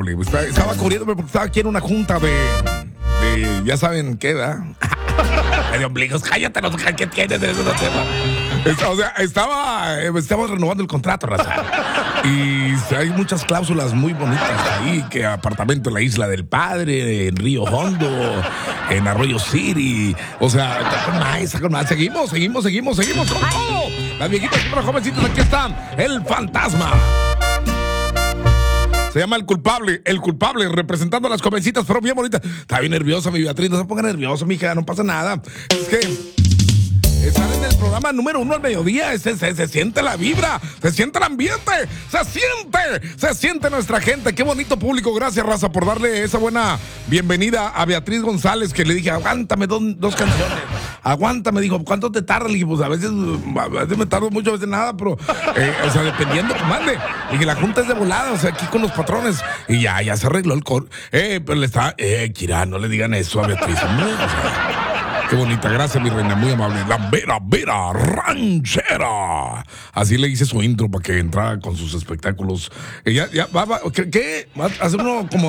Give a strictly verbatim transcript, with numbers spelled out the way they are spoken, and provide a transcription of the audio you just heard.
Estaba corriéndome porque estaba aquí en una junta de, de ya saben qué, ¿verdad? De ombligos, cállate, no, ¿qué tienes de esos temas? O sea, estaba, estamos renovando el contrato, raza. Y hay muchas cláusulas muy bonitas ahí, que apartamento en la Isla del Padre, en Río Hondo, en Arroyo City. O sea, está con más, está con más. Seguimos, seguimos, seguimos, seguimos con todo. Las viejitas y los jovencitos, aquí están. El fantasma. Se llama El Culpable, El Culpable, representando a las jovencitas, pero bien bonita. Está bien nerviosa, mi Beatriz, no se ponga nerviosa, mija, no pasa nada. Es que están en el programa número uno al mediodía, se, se, se siente la vibra, se siente el ambiente, se siente, se siente nuestra gente. Qué bonito público, gracias, raza, por darle esa buena bienvenida a Beatriz González, que le dije, aguántame dos, dos canciones. Aguanta, me dijo, ¿cuánto te tarda? Le dije, pues a veces, a veces me tardo mucho, a veces nada, pero, eh, o sea, dependiendo, comande. Y que la junta es de volada, o sea, aquí con los patrones. Y ya, ya se arregló el coro. Eh, pero le está, eh, Kira, no le digan eso a Beatriz, hombre, o sea, qué bonita, gracias, mi reina, muy amable. La Vera Vera Ranchera. Así le hice su intro para que entrara con sus espectáculos. Ella, ya, va, va, ¿qué? ¿Qué? Va a hacer uno como